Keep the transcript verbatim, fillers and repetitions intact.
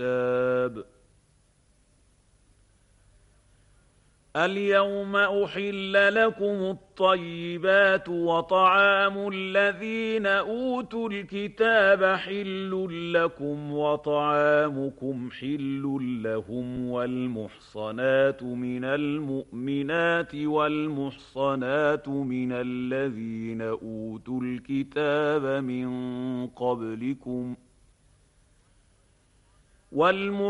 الكتاب اليوم أحل لكم الطيبات وطعام الذين أوتوا الكتاب حل لكم وطعامكم حل لهم والمحصنات من المؤمنات والمحصنات من الذين أوتوا الكتاب من قبلكم